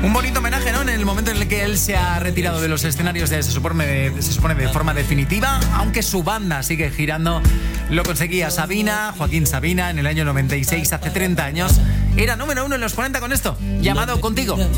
Un bonito homenaje, ¿no? En el momento en el que él se ha retirado de los escenarios, se supone de forma definitiva, aunque su banda sigue girando. Lo conseguía Sabina, Joaquín Sabina, en el año 96, hace 30 años. Era número 1 en los 40 con esto, llamado Contigo.